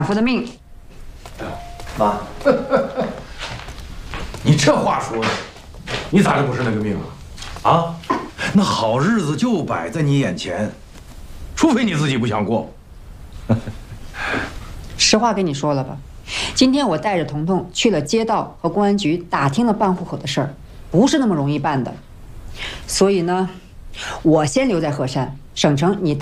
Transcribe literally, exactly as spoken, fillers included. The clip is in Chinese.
夫的命。 妈， 你这话说的，你咋就不是那个命啊？啊，那好日子就摆在你眼前，除非你自己不想过。 实话跟你说了吧，今天我带着彤彤去了街道和公安局打听了办户口的事儿，不是那么容易办的。所以呢，我先留在鹤山，省城你。